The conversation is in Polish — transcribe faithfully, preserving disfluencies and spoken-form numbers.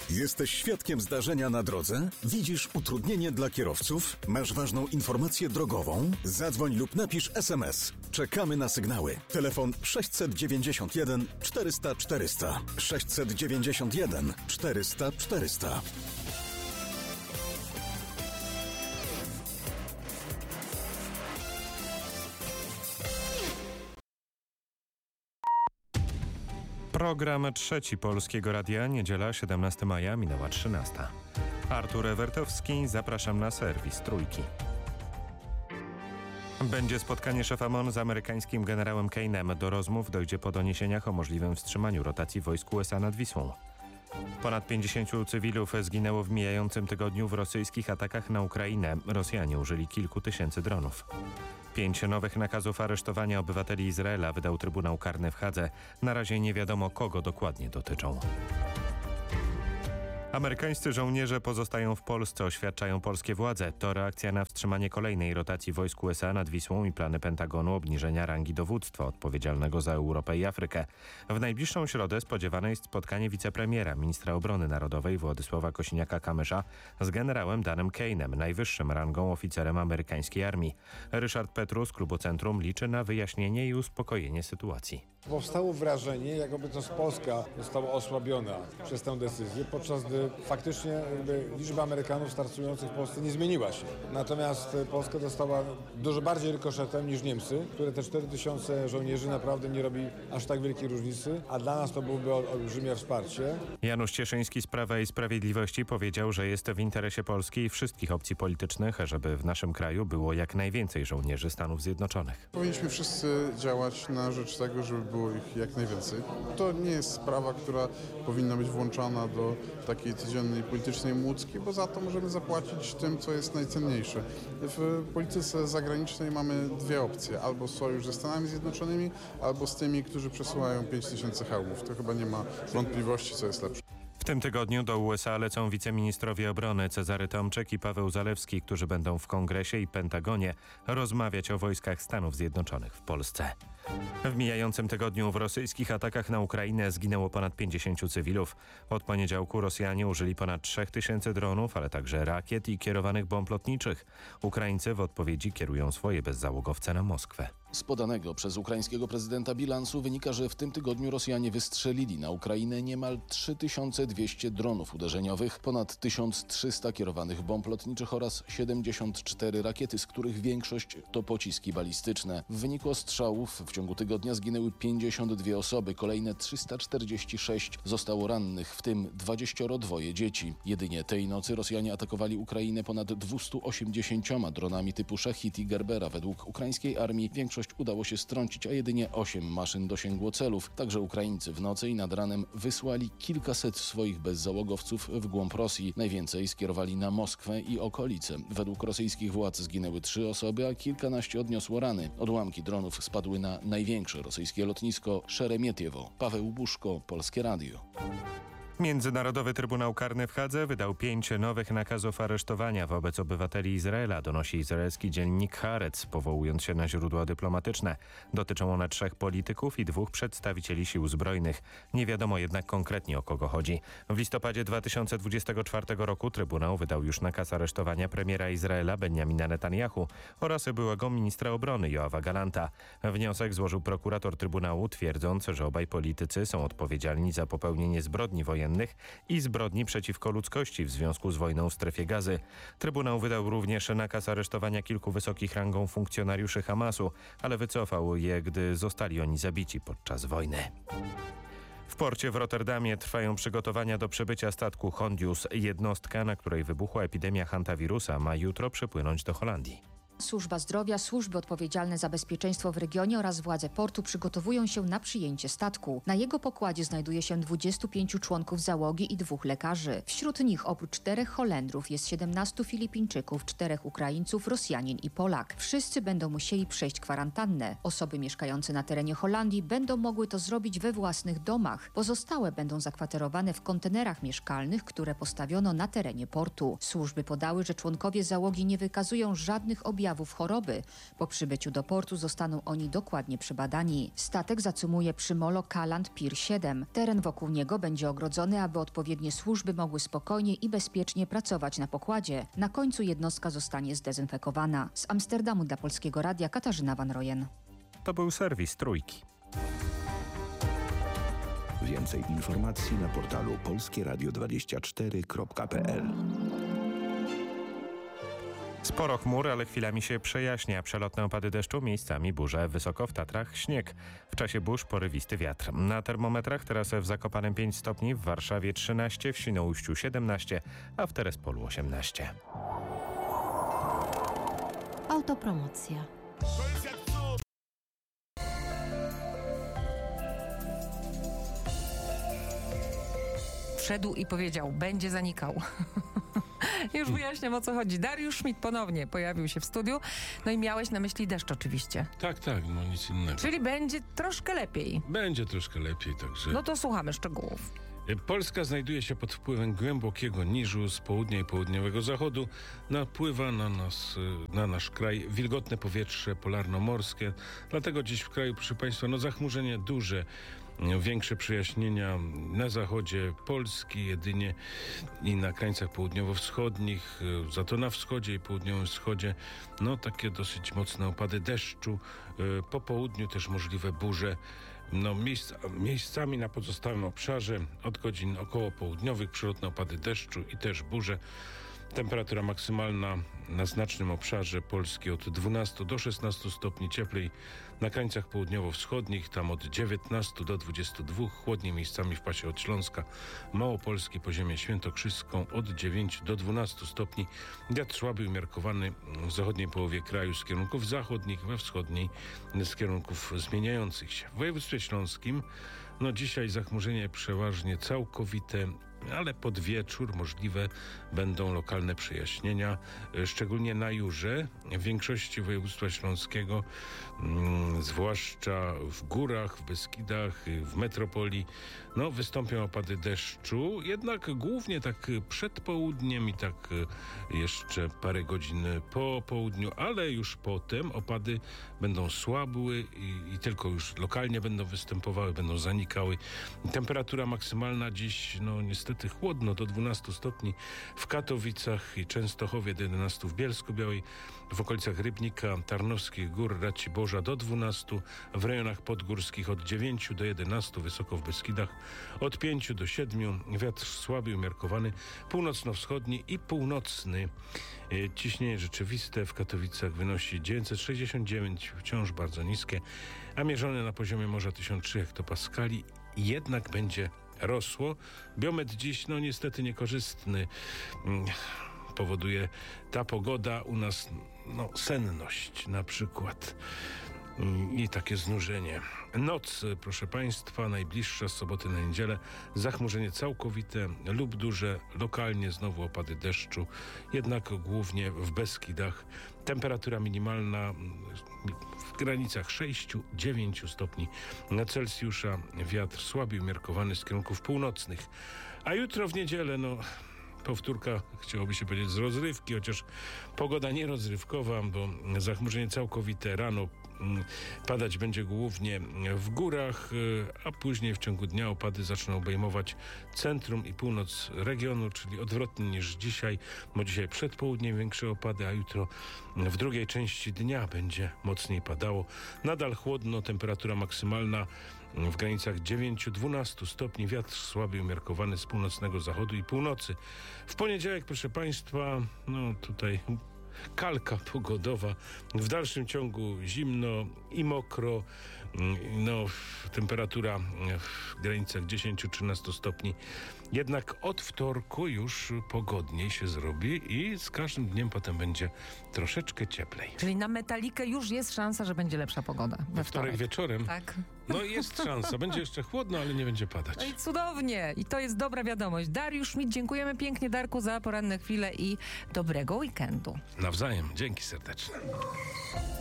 Jesteś świadkiem zdarzenia na drodze? Widzisz utrudnienie dla kierowców? Masz ważną informację drogową? Zadzwoń lub napisz es em es. Czekamy na sygnały. Telefon sześćset dziewięćdziesiąt jeden czterysta czterysta. sześćset dziewięćdziesiąt jeden czterysta czterysta. Program trzeci Polskiego Radia, niedziela siedemnastego maja, minęła trzynasta. Artur Ewertowski, zapraszam na serwis Trójki. Będzie spotkanie szefa M O N z amerykańskim generałem Kane'em. Do rozmów dojdzie po doniesieniach o możliwym wstrzymaniu rotacji wojsk U S A nad Wisłą. Ponad pięćdziesięciu cywilów zginęło w mijającym tygodniu w rosyjskich atakach na Ukrainę. Rosjanie użyli kilku tysięcy dronów. Pięć nowych nakazów aresztowania obywateli Izraela wydał Trybunał Karny w Hadze. Na razie nie wiadomo, kogo dokładnie dotyczą. Amerykańscy żołnierze pozostają w Polsce, oświadczają polskie władze. To reakcja na wstrzymanie kolejnej rotacji wojsk U S A nad Wisłą i plany Pentagonu obniżenia rangi dowództwa odpowiedzialnego za Europę i Afrykę. W najbliższą środę spodziewane jest spotkanie wicepremiera, ministra obrony narodowej Władysława Kosiniaka-Kamysza z generałem Danem Kane'em, najwyższym rangą oficerem amerykańskiej armii. Ryszard Petru z Klubu Centrum liczy na wyjaśnienie i uspokojenie sytuacji. Powstało wrażenie, jakoby to z Polska została osłabiona przez tę decyzję, podczas gdy faktycznie jakby liczba Amerykanów startujących w Polsce nie zmieniła się. Natomiast Polska dostała dużo bardziej rykoszetem niż Niemcy, które te cztery tysiące żołnierzy naprawdę nie robi aż tak wielkiej różnicy, a dla nas to byłoby olbrzymie wsparcie. Janusz Cieszyński z Prawa i Sprawiedliwości powiedział, że jest w interesie Polski i wszystkich opcji politycznych, żeby w naszym kraju było jak najwięcej żołnierzy Stanów Zjednoczonych. Powinniśmy wszyscy działać na rzecz tego, żeby było ich jak najwięcej. To nie jest sprawa, która powinna być włączana do takiej codziennej politycznej młódzki, bo za to możemy zapłacić tym, co jest najcenniejsze. W polityce zagranicznej mamy dwie opcje. Albo sojusz ze Stanami Zjednoczonymi, albo z tymi, którzy przesyłają pięć tysięcy hełmów. To chyba nie ma wątpliwości, co jest lepsze. W tym tygodniu do U S A lecą wiceministrowie obrony Cezary Tomczyk i Paweł Zalewski, którzy będą w Kongresie i Pentagonie rozmawiać o wojskach Stanów Zjednoczonych w Polsce. W mijającym tygodniu w rosyjskich atakach na Ukrainę zginęło ponad pięćdziesięciu cywilów. Od poniedziałku Rosjanie użyli ponad trzech tysięcy dronów, ale także rakiet i kierowanych bomb lotniczych. Ukraińcy w odpowiedzi kierują swoje bezzałogowce na Moskwę. Z podanego przez ukraińskiego prezydenta bilansu wynika, że w tym tygodniu Rosjanie wystrzelili na Ukrainę niemal trzy tysiące dwieście dronów uderzeniowych, ponad tysiąc trzysta kierowanych bomb lotniczych oraz siedemdziesiąt cztery rakiety, z których większość to pociski balistyczne. W wyniku ostrzałów w ciągu tygodnia zginęły pięćdziesiąt dwie osoby, kolejne trzysta czterdzieści sześć zostało rannych, w tym dwadzieścia dwa dzieci. Jedynie tej nocy Rosjanie atakowali Ukrainę ponad dwieście osiemdziesięcioma dronami typu Szachid i Gerbera. Według ukraińskiej armii większość udało się strącić, a jedynie osiem maszyn dosięgło celów. Także Ukraińcy w nocy i nad ranem wysłali kilkaset swoich bezzałogowców w głąb Rosji. Najwięcej skierowali na Moskwę i okolice. Według rosyjskich władz zginęły trzy osoby, a kilkanaście odniosło rany. Odłamki dronów spadły na największe rosyjskie lotnisko Szeremietiewo. Paweł Buszko, Polskie Radio. Międzynarodowy Trybunał Karny w Hadze wydał pięć nowych nakazów aresztowania wobec obywateli Izraela, donosi izraelski dziennik Haaretz, powołując się na źródła dyplomatyczne. Dotyczą one trzech polityków i dwóch przedstawicieli sił zbrojnych. Nie wiadomo jednak konkretnie, o kogo chodzi. W listopadzie dwa tysiące dwudziestego czwartego roku Trybunał wydał już nakaz aresztowania premiera Izraela Benjamina Netanyahu oraz byłego ministra obrony Joawa Galanta. Wniosek złożył prokurator Trybunału, twierdząc, że obaj politycy są odpowiedzialni za popełnienie zbrodni wojennych i zbrodni przeciwko ludzkości w związku z wojną w strefie Gazy. Trybunał wydał również nakaz aresztowania kilku wysokich rangą funkcjonariuszy Hamasu, ale wycofał je, gdy zostali oni zabici podczas wojny. W porcie w Rotterdamie trwają przygotowania do przybycia statku Hondius. Jednostka, na której wybuchła epidemia hantawirusa, ma jutro przypłynąć do Holandii. Służba zdrowia, służby odpowiedzialne za bezpieczeństwo w regionie oraz władze portu przygotowują się na przyjęcie statku. Na jego pokładzie znajduje się dwudziestu pięciu członków załogi i dwóch lekarzy. Wśród nich oprócz czterech Holendrów jest siedemnastu Filipińczyków, czterech Ukraińców, Rosjanin i Polak. Wszyscy będą musieli przejść kwarantannę. Osoby mieszkające na terenie Holandii będą mogły to zrobić we własnych domach. Pozostałe będą zakwaterowane w kontenerach mieszkalnych, które postawiono na terenie portu. Służby podały, że członkowie załogi nie wykazują żadnych objawów objawów choroby. Po przybyciu do portu zostaną oni dokładnie przebadani. Statek zacumuje przy molo Kaland Pier siedem. Teren wokół niego będzie ogrodzony, aby odpowiednie służby mogły spokojnie i bezpiecznie pracować na pokładzie. Na końcu jednostka zostanie zdezynfekowana. Z Amsterdamu dla Polskiego Radia Katarzyna Van Rojen. To był serwis Trójki. Więcej informacji na portalu polskie radio dwadzieścia cztery kropka p l. Sporo chmur, ale chwilami się przejaśnia. Przelotne opady deszczu, miejscami burze. Wysoko w Tatrach śnieg. W czasie burz porywisty wiatr. Na termometrach teraz w Zakopanem pięć stopni, w Warszawie trzynaście, w Świnoujściu siedemnaście, a w Terespolu osiemnaście. Autopromocja. Wszedł i powiedział, będzie zanikał. Już wyjaśniam, o co chodzi. Dariusz Schmidt ponownie pojawił się w studiu. No i miałeś na myśli deszcz oczywiście. Tak, tak, no nic innego. Czyli będzie troszkę lepiej. Będzie troszkę lepiej, także... No to słuchamy szczegółów. Polska znajduje się pod wpływem głębokiego niżu z południa i południowego zachodu. Napływa na nas, na nasz kraj wilgotne powietrze polarno-morskie. Dlatego dziś w kraju, proszę Państwa, no zachmurzenie duże. Większe przejaśnienia na zachodzie Polski jedynie i na krańcach południowo-wschodnich, za to na wschodzie i południowym wschodzie, no takie dosyć mocne opady deszczu. Po południu też możliwe burze. No, miejsc, miejscami na pozostałym obszarze od godzin około południowych przelotne opady deszczu i też burze. Temperatura maksymalna na znacznym obszarze Polski od dwunastu do szesnastu stopni, cieplej na krańcach południowo-wschodnich, tam od dziewiętnastu do dwudziestu dwóch, chłodniej miejscami w pasie od Śląska, Małopolski, Poziemię Świętokrzyską od dziewięciu do dwunastu stopni. Wiatr słaby umiarkowany w zachodniej połowie kraju z kierunków zachodnich, we wschodniej z kierunków zmieniających się. W województwie śląskim no dzisiaj zachmurzenie przeważnie całkowite, ale pod wieczór możliwe będą lokalne przejaśnienia, szczególnie na Jurze, w większości województwa śląskiego, mm, zwłaszcza w górach, w Beskidach, w metropolii, no wystąpią opady deszczu, jednak głównie tak przed południem i tak jeszcze parę godzin po południu, ale już potem opady będą słabły i, i tylko już lokalnie będą występowały, będą zanikały. Temperatura maksymalna dziś, no niestety chłodno, do dwunastu stopni w Katowicach i Częstochowie, do jedenastu w Bielsku-Białej, w okolicach Rybnika, Tarnowskich Gór, Raciborza do dwunastu, w rejonach podgórskich od dziewięciu do jedenastu, wysoko w Beskidach od pięciu do siedmiu, wiatr słaby umiarkowany, północno-wschodni i północny. Ciśnienie rzeczywiste w Katowicach wynosi dziewięćset sześćdziesiąt dziewięć, wciąż bardzo niskie, a mierzone na poziomie morza tysiąc trzy hektopaskali, jednak będzie rosło. Biometr dziś, no niestety niekorzystny. Powoduje ta pogoda u nas, no senność na przykład i takie znużenie. Noc, proszę Państwa, najbliższa z soboty na niedzielę, zachmurzenie całkowite lub duże, lokalnie znowu opady deszczu, jednak głównie w Beskidach. Temperatura minimalna w granicach sześciu do dziewięciu stopni Celsjusza, wiatr słaby umiarkowany z kierunków północnych. A jutro w niedzielę, no powtórka, chciałoby się powiedzieć, z rozrywki, chociaż pogoda nierozrywkowa, bo zachmurzenie całkowite rano padać będzie głównie w górach, a później w ciągu dnia opady zaczną obejmować centrum i północ regionu, czyli odwrotnie niż dzisiaj, bo dzisiaj przed południem większe opady, a jutro w drugiej części dnia będzie mocniej padało. Nadal chłodno, temperatura maksymalna w granicach dziewięciu do dwunastu stopni, wiatr słaby umiarkowany z północnego zachodu i północy. W poniedziałek, proszę Państwa, no tutaj kalka pogodowa, w dalszym ciągu zimno i mokro, no temperatura w granicach dziesięciu do trzynastu stopni. Jednak od wtorku już pogodniej się zrobi i z każdym dniem potem będzie troszeczkę cieplej. Czyli na Metalikę już jest szansa, że będzie lepsza pogoda we wtorek. Wtorek wieczorem? Tak. No jest szansa. Będzie jeszcze chłodno, ale nie będzie padać. No i cudownie. I to jest dobra wiadomość. Dariusz Schmidt, dziękujemy pięknie, Darku, za poranne chwile i dobrego weekendu. Nawzajem. Dzięki serdeczne.